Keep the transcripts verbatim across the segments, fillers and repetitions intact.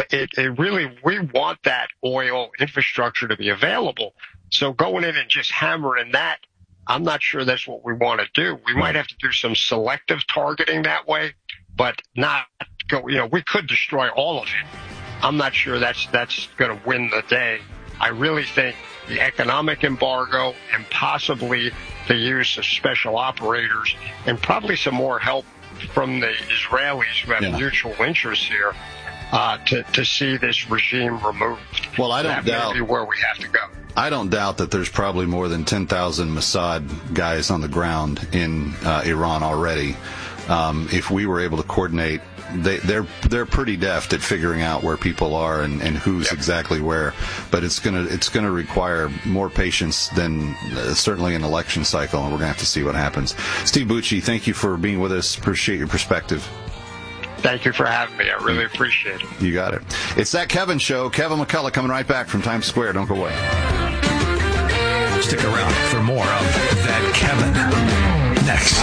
it, it really, we want that oil infrastructure to be available. So going in and just hammering that, I'm not sure that's what we want to do. We might have to do some selective targeting that way, but not go, you know, we could destroy all of it. I'm not sure that's, that's going to win the day. I really think the economic embargo and possibly the use of special operators and probably some more help from the Israelis who have yeah. mutual interests here uh, to, to see this regime removed. Well, I don't that doubt. may be where we have to go. I don't doubt that there's probably more than ten thousand Mossad guys on the ground in uh, Iran already. Um, if we were able to coordinate, they, they're they're pretty deft at figuring out where people are and, and who's yep. exactly where. But it's gonna it's gonna require more patience than uh, certainly an election cycle, and we're gonna have to see what happens. Steve Bucci, thank you for being with us. Appreciate your perspective. Thank you for having me. I really appreciate it. You got it. It's That Kevin Show. Kevin McCullough coming right back from Times Square. Don't go away. Stick around for more of That Kevin next.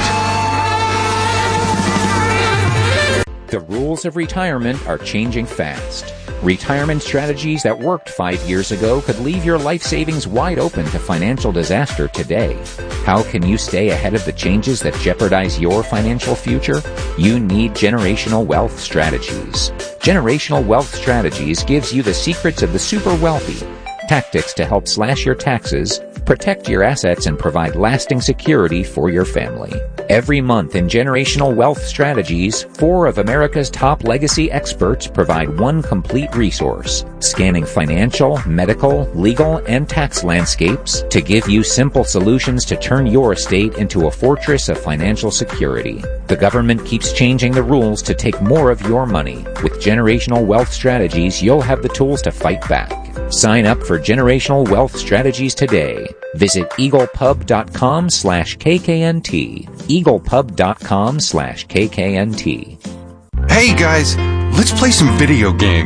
The rules of retirement are changing fast. Retirement strategies that worked five years ago could leave your life savings wide open to financial disaster today. How can you stay ahead of the changes that jeopardize your financial future? You need Generational Wealth Strategies. Generational Wealth Strategies gives you the secrets of the super wealthy, tactics to help slash your taxes, protect your assets, and provide lasting security for your family. Every month in Generational Wealth Strategies, four of America's top legacy experts provide one complete resource, scanning financial, medical, legal, and tax landscapes to give you simple solutions to turn your estate into a fortress of financial security. The government keeps changing the rules to take more of your money. With Generational Wealth Strategies, you'll have the tools to fight back. Sign up for Generational Wealth Strategies today. Visit eaglepub.com slash KKNT. eaglepub.com slash KKNT. Hey guys, let's play some video games.